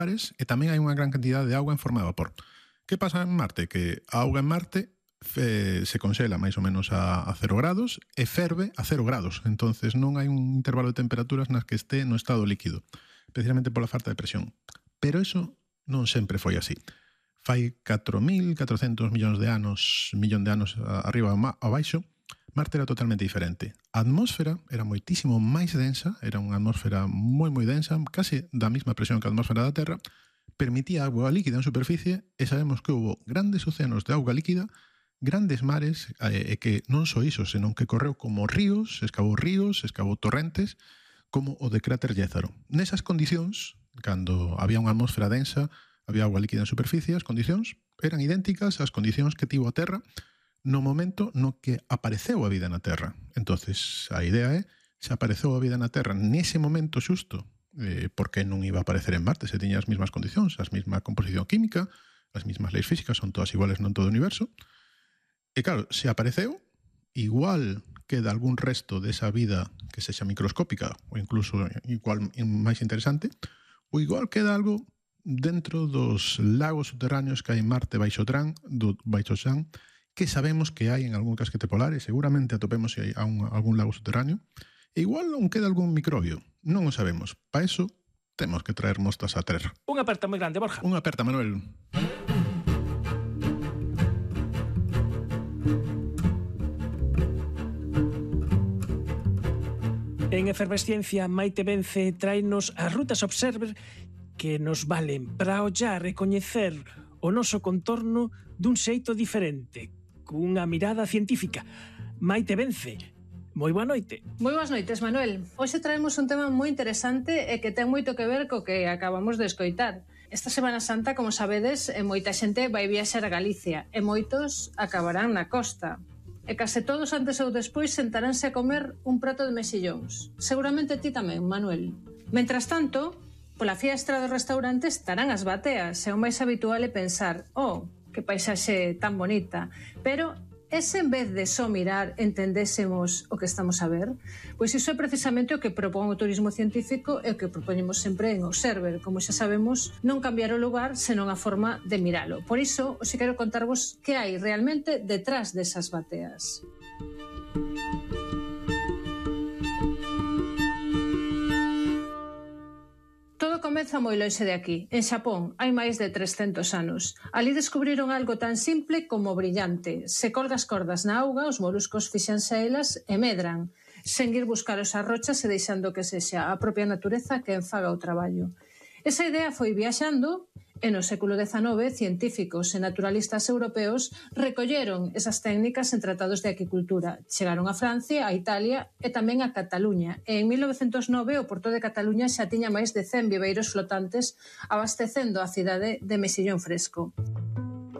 e tamén hai unha gran cantidade de auga en forma de vapor. Que pasa en Marte? Que a auga en Marte se conxela máis ou menos a 0 grados e ferve a 0 grados. Entonces non hai un intervalo de temperaturas nas que este no estado líquido, precisamente pola falta de presión. Pero eso non sempre foi así. Fai 4.400 millóns de anos arriba a baixo, Marte era totalmente diferente. A atmósfera era moitísimo máis densa, era unha atmósfera moi densa, case da mesma presión que a atmósfera da Terra, permitía agua líquida en superficie e sabemos que houve grandes océanos de auga líquida, grandes mares, e que non só iso, senón que correu como ríos, escavou torrentes, como o de cráter Llézaro. Nesas condicións, cando había unha atmósfera densa, había agua líquida en superficie, as condicións eran idénticas ás condicións que tivo a Terra no momento no que apareceu a vida na Terra. Entonces, a idea é, se apareceu a vida na Terra nese momento xusto, por que non iba a aparecer en Marte se tiña as mesmas condicións, as mesma composición química, as mesmas leis físicas, son todas iguales non todo o universo. E claro, se apareceu, igual queda algún resto desa vida que sexa microscópica ou incluso igual máis interesante, ou igual queda algo dentro dos lagos subterráneos que hai en Marte baixo Chan, que sabemos que hai en algún casquete polar e seguramente atopemos se hai algún lago subterráneo. E igual non queda algún microbio, non o sabemos. Para eso temos que traer mostras á Terra. Unha aperta moi grande, Borja. Unha aperta, Manuel. En Efervesciencia, Maite Vence tráenos as rutas Observer que nos valen para ollar e coñecer o noso contorno dun xeito diferente, cunha mirada científica. Maite Vence, moi boa noite. Moi boas noites, Manuel. Hoxe traemos un tema moi interesante e que ten moito que ver co que acabamos de escoitar. Esta Semana Santa, como sabedes, moita xente vai viaxar a Galicia e moitos acabarán na costa. E case todos antes ou despois sentaránse a comer un prato de mexillóns. Seguramente ti tamén, Manuel. Mentras tanto, pola fiestra dos restaurantes estarán as bateas e o máis habitual é pensar que paisaxe tan bonita, pero ese en vez de só mirar entendésemos o que estamos a ver? Pois iso é precisamente o que propón o turismo científico e o que propoñemos sempre en Observer. Como xa sabemos, non cambiar o lugar senón a forma de miralo. Por iso, hoxe quero contarvos que hai realmente detrás desas bateas. Todo comeza moi lonxe de aquí. En Xapón hai máis de 300 anos. Ali descubriron algo tan simple como brillante. Se colgas cordas na auga, os moluscos fixanse a elas e medran, sen ir buscar os arrochas e deixando que sexa a propia natureza que enfaga o traballo. Esa idea foi viaxando e no século XIX científicos e naturalistas europeos recolleron esas técnicas en tratados de aquicultura. Chegaron a Francia, a Italia e tamén a Cataluña. E en 1909 o Porto de Cataluña xa tiña máis de 100 viveiros flotantes abastecendo a cidade de mexillón fresco.